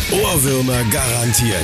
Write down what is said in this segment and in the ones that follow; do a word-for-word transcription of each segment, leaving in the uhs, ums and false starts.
Ohrwürmer garantiert.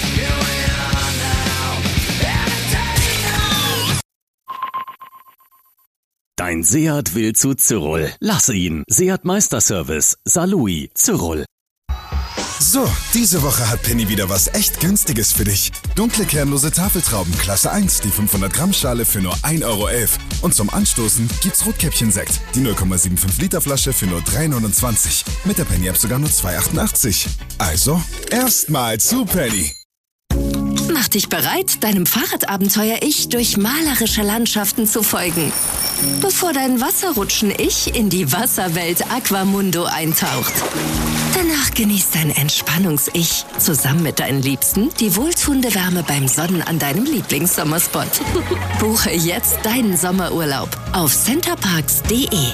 Dein Seat will zu Zyrol. Lasse ihn. Seat Meisterservice. Saarlouis. Zyrol. So, diese Woche hat Penny wieder was echt Günstiges für dich. Dunkle kernlose Tafeltrauben Klasse eins, die fünfhundert Gramm Schale für nur ein Euro elf. Und zum Anstoßen gibt's Rotkäppchen-Sekt, die null Komma fünfundsiebzig Liter Flasche für nur drei neunundzwanzig. Mit der Penny-App sogar nur zwei achtundachtzig. Also, erstmal zu Penny. Mach dich bereit, deinem Fahrradabenteuer-Ich durch malerische Landschaften zu folgen. Bevor dein Wasserrutschen-Ich in die Wasserwelt Aquamundo eintaucht. Danach genießt dein Entspannungs-Ich zusammen mit deinen Liebsten die wohltuende Wärme beim Sonnen an deinem Lieblingssommerspot. Buche jetzt deinen Sommerurlaub auf centerparks punkt de.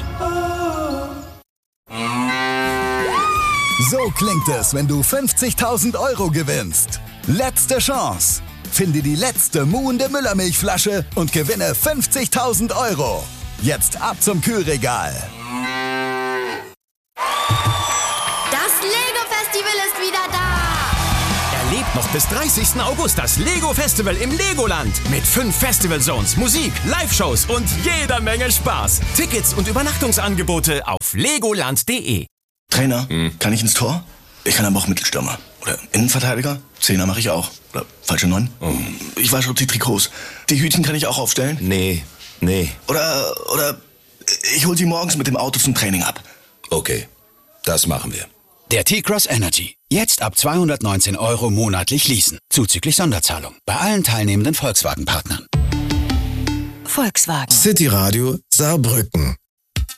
So klingt es, wenn du fünfzigtausend Euro gewinnst. Letzte Chance. Finde die letzte muhende Müllermilchflasche und gewinne fünfzigtausend Euro. Jetzt ab zum Kühlregal. Das Lego-Festival ist wieder da! Erlebt noch bis dreißigsten August das Lego-Festival im Legoland. Mit fünf Festival-Zones, Musik, Live-Shows und jeder Menge Spaß. Tickets und Übernachtungsangebote auf legoland punkt de. Trainer, hm. kann ich ins Tor? Ich kann aber auch Mittelstürmer. Oder Innenverteidiger? Zehner mache ich auch. Oder falsche Neun? Oh. Ich wasche auch die Trikots. Die Hütchen kann ich auch aufstellen? Nee, nee. Oder, oder ich hol sie morgens mit dem Auto zum Training ab. Okay, das machen wir. Der T-Cross Energy. Jetzt ab zweihundertneunzehn Euro monatlich leasen. Zuzüglich Sonderzahlung. Bei allen teilnehmenden Volkswagen-Partnern. Volkswagen. City Radio Saarbrücken.